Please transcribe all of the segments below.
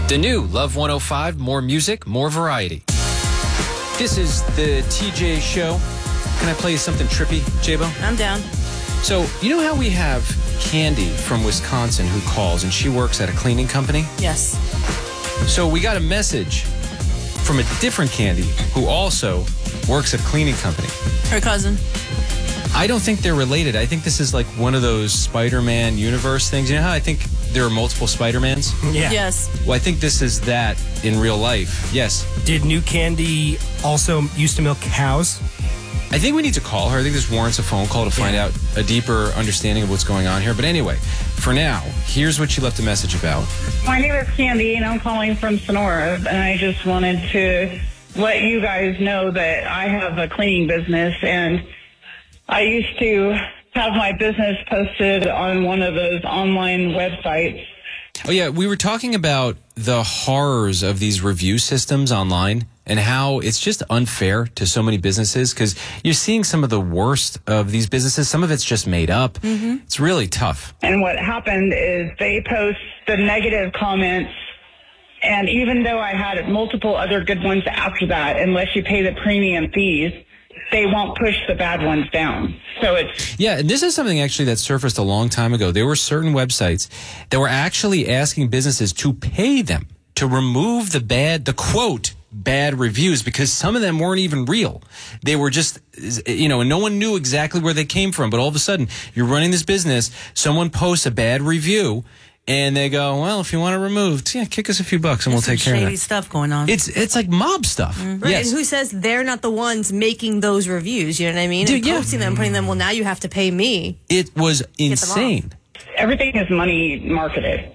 The new Love 105, more music, more variety. This is the TJ Show. Can I play you something trippy, J-Bo? I'm down. So, you know how we have Candy from Wisconsin who calls, and she works at a cleaning company? Yes. So we got a message from a different Candy who also works at a cleaning company. Her cousin. I don't think they're related. I think this is like one of those Spider-Man universe things. You know how I think there are multiple Spider-Mans? Yeah. Yes. Well, I think this is that in real life. Yes. Did New Candy also used to milk cows? I think we need to call her. I think this warrants a phone call to find out a deeper understanding of what's going on here. But anyway, for now, here's what she left a message about. My name is Candy, and I'm calling from Sonora, and I just wanted to let you guys know that I have a cleaning business, and I used to have my business posted on one of those online websites. Oh, yeah, we were talking about the horrors of these review systems online and how it's just unfair to so many businesses because you're seeing some of the worst of these businesses. Some of it's just made up. Mm-hmm. It's really tough. And what happened is they post the negative comments, and even though I had multiple other good ones after that, unless you pay the premium fees, they won't push the bad ones down. So it's... Yeah, and this is something actually that surfaced a long time ago. There were certain websites that were actually asking businesses to pay them to remove the quote, bad reviews, because some of them weren't even real. They were just, and no one knew exactly where they came from. But all of a sudden, you're running this business, someone posts a bad review, and they go, well, if you want it removed, kick us a few bucks and we'll take care of it. Shady stuff going on. It's like mob stuff. Mm-hmm. Right, Yes. and who says they're not the ones making those reviews? You know what I mean? Dude, and posting them, putting them, well, now you have to pay me. It was insane. Everything is money marketed.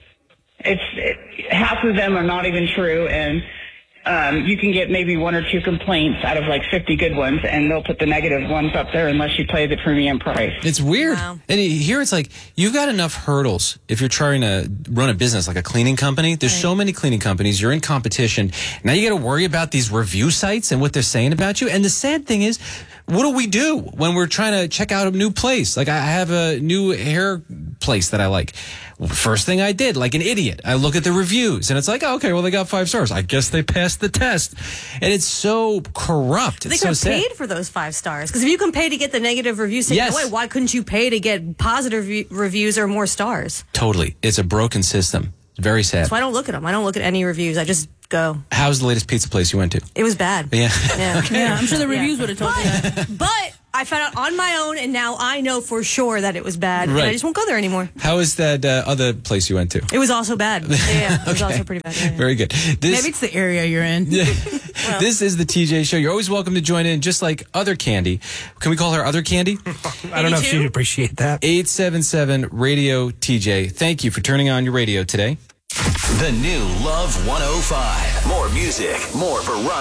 Half of them are not even true, and you can get maybe one or two complaints out of like 50 good ones, and they'll put the negative ones up there unless you pay the premium price. It's weird. Wow. And here it's like, you've got enough hurdles if you're trying to run a business like a cleaning company. There's so many cleaning companies. You're in competition. Now you got to worry about these review sites and what they're saying about you. And the sad thing is, what do we do when we're trying to check out a new place? Like I have a new hair place that I like. First thing I did, like an idiot, I look at the reviews and it's like, oh, okay, well, they got 5 stars. I guess they passed the test. And it's so corrupt. They It's could so have sad. paid for those 5 stars. Because if you can pay to get the negative reviews taken Yes. away, why couldn't you pay to get positive reviews or more stars? Totally. It's a broken system. It's very sad. So I don't look at them. I don't look at any reviews. I just go. How's the latest pizza place you went to? It was bad. Yeah. Yeah, Yeah, I'm sure the reviews would have told you that. But I found out on my own, and now I know for sure that it was bad. And Right. I just won't go there anymore. How is that other place you went to? It was also bad. Yeah, it was Okay. also pretty bad. Yeah. Very good. Maybe it's the area you're in. This is the TJ Show. You're always welcome to join in, just like Other Candy. Can we call her Other Candy? I don't know if 82? she'd appreciate that. 877-RADIO-TJ. Thank you for turning on your radio today. The new Love 105. More music, more variety.